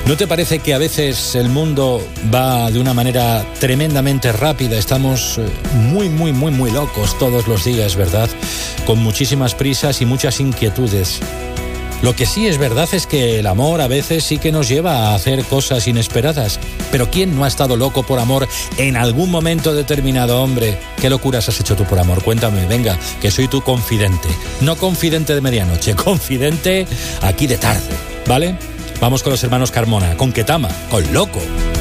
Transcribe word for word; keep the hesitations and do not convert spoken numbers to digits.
¿No te parece que a veces el mundo va de una manera tremendamente rápida? Estamos muy, muy, muy, muy locos todos los días, ¿verdad? Con muchísimas prisas y muchas inquietudes. Lo que sí es verdad es que el amor a veces sí que nos lleva a hacer cosas inesperadas. Pero ¿quién no ha estado loco por amor en algún momento determinado, hombre? ¿Qué locuras has hecho tú por amor? Cuéntame, venga, que soy tu confidente. No confidente de medianoche, confidente aquí de tarde, ¿vale? Vamos con los hermanos Carmona, con Ketama, con Loco.